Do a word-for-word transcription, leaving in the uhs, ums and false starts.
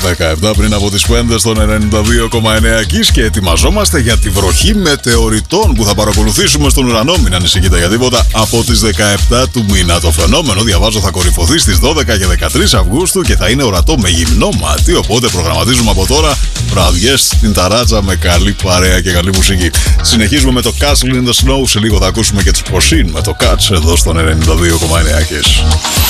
δεκαεπτά πριν από τις πέντε στον ενενήντα δύο κόμμα εννέα Kiss και ετοιμαζόμαστε για τη βροχή μετεωριτών που θα παρακολουθήσουμε στον ουρανό. Μην ανησυχείτε για τίποτα. Από τις δεκαεπτά του μήνα το φαινόμενο, διαβάζω, θα κορυφωθεί στις δώδεκα και δεκατρείς Αυγούστου και θα είναι ορατό με γυμνό μάτι. Οπότε προγραμματίζουμε από τώρα βραδιές στην ταράτσα με καλή παρέα και καλή μουσική. Συνεχίζουμε με το Castle in the Snow. Σε λίγο θα ακούσουμε και τους Posin με το Catch εδώ στον ενενήντα δύο κόμμα εννέα Kiss.